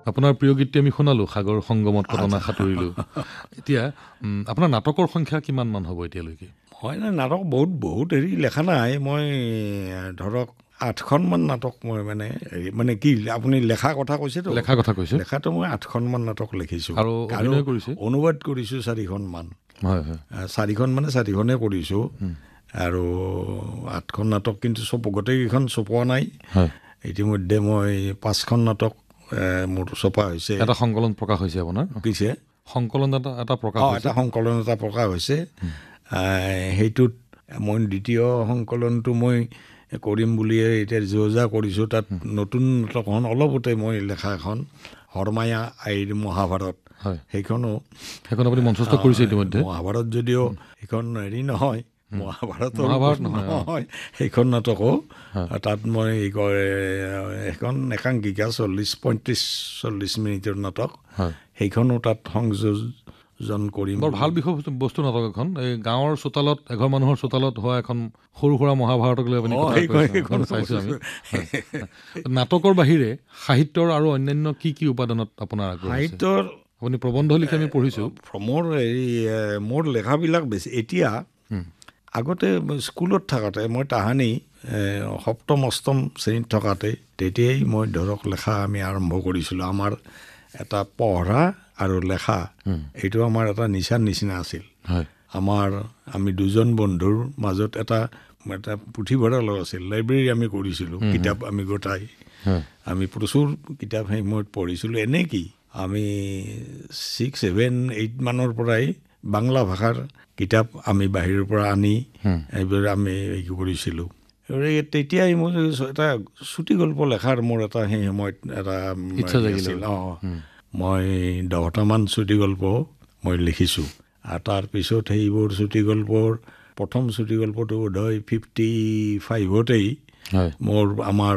আপোনাৰ প্ৰিয় গীতটি আমি শুনালো, সাগৰ সংগমত কটনা সাঁতুৰিলো। এতিয়া আপোনাৰ নাটকৰ সংখ্যা কিমান মান হ'ব এতিয়ালৈকে? মই নাটক বহুত হেৰি লেখা নাই। মই ধৰক 8খনমান নাটক মই মানে কি আপুনি লেখা কথা কৈছেতো? লেখা কথা কৈছে। লেখাটো মই 8খনমান নাটক লিখিছোঁ আৰু অভিনয় কৰিছে, অনুবাদ কৰিছোঁ 4খনমান। হয় হয়, 4খন মানে 4খনে কৰিছোঁ। আৰু 8খন নাটক কিন্তু গোটেইকেইখন ছপোৱা নাই। ইতিমধ্যে মই 5খন নাটক মোৰ ছপা হৈছে। এটা সংকলন প্ৰকাশ হৈছে আপোনাৰ? কিছে সংকলন এটা প্ৰকাশ হৈছে, এটা সংকলন এটা প্ৰকাশ হৈছে। সেইটোত মই দ্বিতীয় সংকলনটো মই কৰিম বুলিয়ে এতিয়া যোজা কৰিছোঁ। তাত নতুন নাটকখন অলপতে মই লেখা এখন হৰমায়া আইৰ মহাভাৰত, সেইখন আপুনি মঞ্চস্থ কৰিছে ইতিমধ্যে। মহাভাৰত যদিও সেইখন হেৰি নহয়, মহাভাৰত নহয়, সেইখন নাটকো তাত মই এখন একাংকিকা 40 মিনিটৰ নাটক, সেইখনো তাত সংযোজন কৰিম। বৰ ভাল বিষয় বস্তু নাটক এখন। এই গাঁৱৰ চোতালত, এঘৰ মানুহৰ চোতালত হোৱা এখন সৰু সুৰা মহাভাৰতক লৈ আপুনি চাইছোঁ আমি। নাটকৰ বাহিৰে সাহিত্যৰ আৰু অন্যান্য কি উপাদানত আপোনাৰ আগ্ৰহ? সাহিত্যৰ আপুনি প্ৰবন্ধ লিখি আমি পঢ়িছোঁ। মোৰ লেখাবিলাক বেছি এতিয়া, আগতে স্কুলত থাকোঁতে মই তাহানি 7ম 8ম শ্ৰেণীত থকাতে তেতিয়াই মই ধৰক লেখা আমি আৰম্ভ কৰিছিলোঁ। আমাৰ এটা পঢ়া আৰু লেখা এইটো আমাৰ এটা নিচাৰ নিচিনা আছিল। আমি দুজন বন্ধুৰ মাজত এটা পুথিভঁৰাল আছিল, লাইব্ৰেৰী আমি কৰিছিলোঁ। কিতাপ আমি গোটাই আমি প্ৰচুৰ কিতাপ সেই সময়ত পঢ়িছিলোঁ। এনে কি আমি 6, 7, 8 মানৰ পৰাই বাংলা ভাষাৰ কিতাপ আমি বাহিৰৰ পৰা আনি এইবোৰ আমি কৰিছিলোঁ। তেতিয়াই মোৰ এটা চুটি গল্প লেখাৰ মোৰ এটা সেই সময়ত এটা ইচ্ছা জাগিছিল। মই 10টামান চুটি গল্প মই লিখিছোঁ। আৰু তাৰপিছত সেইবোৰ চুটি গল্পৰ প্ৰথম চুটি গল্পটো বোধহয় 55তেই মোৰ আমাৰ